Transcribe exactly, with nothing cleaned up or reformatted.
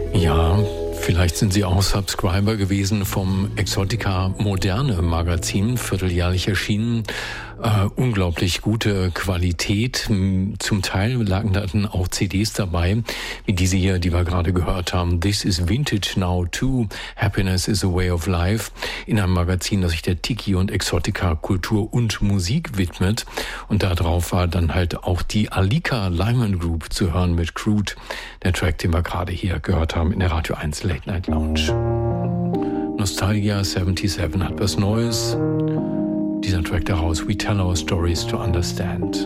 Ja, vielleicht sind Sie auch Subscriber gewesen vom Exotica Moderne Magazin, vierteljährlich erschienen. Äh, unglaublich gute Qualität. Zum Teil lagen da dann auch C Ds dabei, wie diese hier, die wir gerade gehört haben. This is Vintage Now Too. Happiness is a Way of Life. In einem Magazin, das sich der Tiki und Exotica Kultur und Musik widmet. Und da drauf war dann halt auch die Alika Lyman Group zu hören mit Crude. Der Track, den wir gerade hier gehört haben in der Radio eins Late Night Lounge. Nostalgia siebenundsiebzig hat was Neues. Dieser Track daraus, We Tell Our Stories to Understand.